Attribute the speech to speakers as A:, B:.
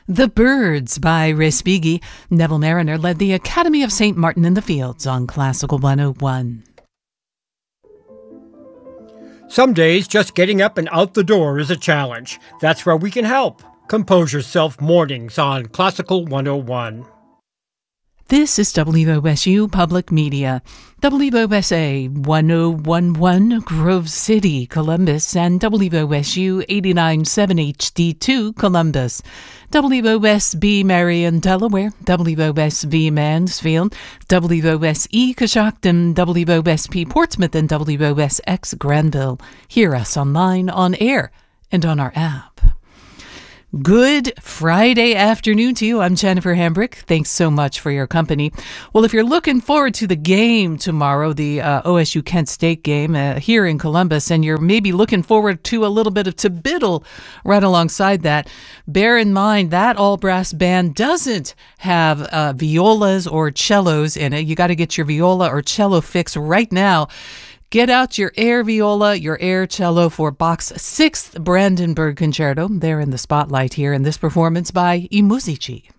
A: The Birds by Respighi. Neville Mariner led the Academy of St. Martin in the Fields on Classical 101.
B: Some days, just getting up and out the door is a challenge. That's where we can help. Compose Yourself Mornings on Classical 101.
A: This is WOSU Public Media, WOSA 1011 Grove City, Columbus, and WOSU 89.7 HD2 Columbus, WOSB Marion, Delaware, WOSV Mansfield, WOSE Coshocton, WOSP Portsmouth, and WOSX Granville. Hear us online, on air, and on our app. Good Friday afternoon to you. I'm Jennifer Hambrick. Thanks so much for your company. Well, if you're looking forward to the game tomorrow, the OSU Kent State game here in Columbus, and you're maybe looking forward to a little bit of Tibittle right alongside that, bear in mind that all-brass band doesn't have violas or cellos in it. You got to get your viola or cello fix right now. Get out your air viola, your air cello for Bach's 6th Brandenburg Concerto. They're in the spotlight here in this performance by I Musici.